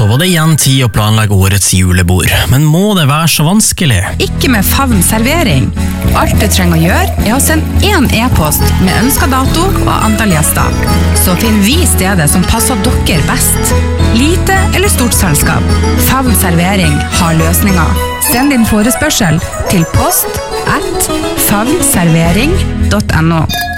så var det igjen tid å planlegge årets julebord. Men må det være så vanskelig? Ikke med Favn servering. Alt du trenger å gjøre å sende en e-post med ønsket dato og antall gjester. Så finner vi stedet som passer dere best. Lite eller stort selskap. Favn servering har løsninger. Send din forespørsel til post@favnservering.no.